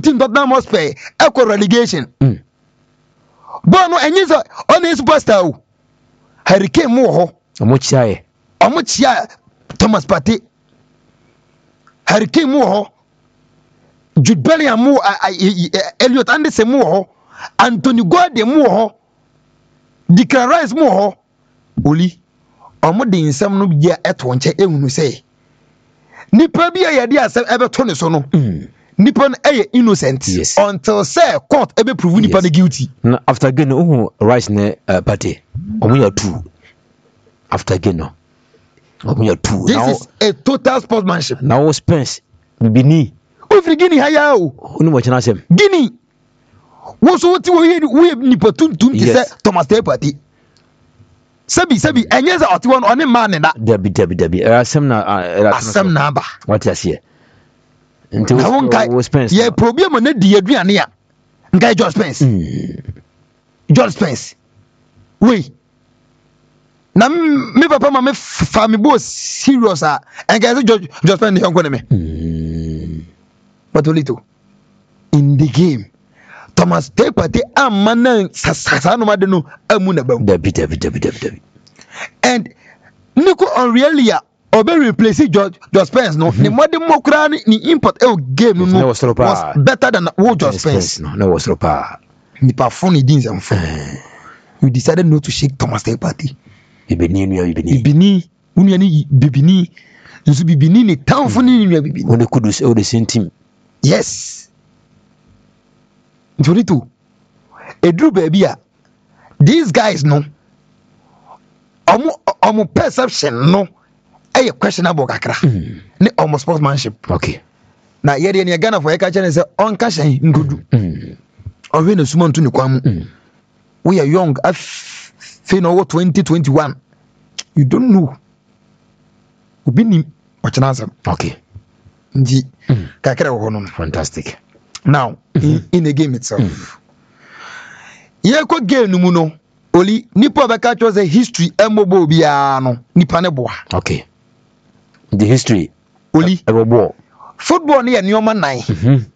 team Tottenham Hotspur echo relegation. But no enyi so on is superstar o. Harry Kane mo ho. Omuchia Thomas Partey. Harry Kane mo ho. Jude Bellingham mo Elliot Anderson mo ho. Anthony Gordon mo ho. Declan Rice mo ho. Oli omo de nsam no bia eto nche ehunu say. Nipa bia ye de asem ebeto ne so no. Nipa no innocent until say court ebe prove nipa no guilty. Now after again Rice ne Partey. Omo ya 2. After again no. Omo ya 2. This is a total sportsmanship. Now Spence Bini. Ofri Guinea haya o. Onu mo chena sem. Guinea. Wo so ti we nipa tuntum ti say Thomas Partey. Sabi enye za oti won oni man na. Dabi. Asem na ba. What you say? Until we Spence. Yeah, problem na di aduane a. Nkai George Spence. George Spence. We. Na me papa ma me family boss serious a. Nkai say George Spence yon ko me. But olito. In the game, Thomas Partey amana sasa no made no amu na ba. Dabi. And Nico Aurelia obe replace George Spence no ni mode mokra ni import game no was better than George Spence. No was ropa. Ni pa phone dins and phone. We decided not to shake Thomas Partey. Ibini unia ni bibini. Nso bibini ni town phone ni bibini. On could do the same team. Yes. Njorito. Edru baby a. These guys no. Omo perception no. Questionable kakra. Ne omo sportsmanship. Okay. Na yede ne Ghana for e ka chene say on ka shen ngudu. Owe na suma ntu ne kwam. We are young. Fe no 2021. You don't know. Obi ni ochana. Okay. Ndi kakra wo no. Fantastic. Now, in the game itself. Yeko game no mu no. Oli nipa beka cho say history emobo bia no nipa ne boa. Okay. The history Oli ebobo. Football ne ye nyoma nan.